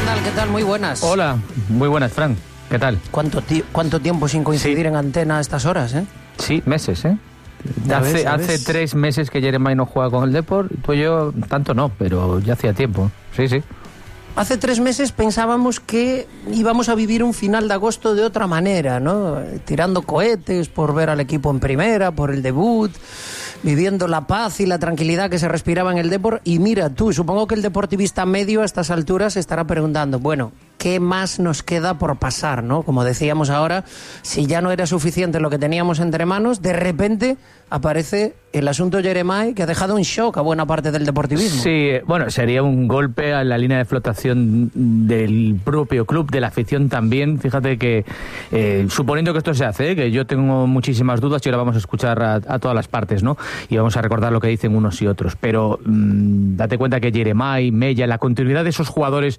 Nadal, ¿qué tal? Muy buenas. Hola, muy buenas, Fran. ¿Qué tal? ¿Cuánto tiempo sin coincidir en antena a estas horas, eh? Sí, meses, ¿eh? Hace 3 meses que Jeremai no juega con el Depor. Tú y yo, tanto no, pero ya hacía tiempo. Sí. Hace 3 meses pensábamos que íbamos a vivir un final de agosto de otra manera, ¿no? Tirando cohetes por ver al equipo en primera, por el debut, viviendo la paz y la tranquilidad que se respiraba en el Depor. Y mira tú, supongo que el deportivista medio a estas alturas se estará preguntando, bueno, ¿qué más nos queda por pasar, no? Como decíamos ahora, si ya no era suficiente lo que teníamos entre manos, de repente aparece el asunto Jeremai, que ha dejado en shock a buena parte del deportivismo. Sí, bueno, sería un golpe a la línea de flotación del propio club, de la afición también. Fíjate que, suponiendo que esto se hace, que yo tengo muchísimas dudas y ahora vamos a escuchar a todas las partes, ¿no? Y vamos a recordar lo que dicen unos y otros. Pero date cuenta que Jeremai, Mella, la continuidad de esos jugadores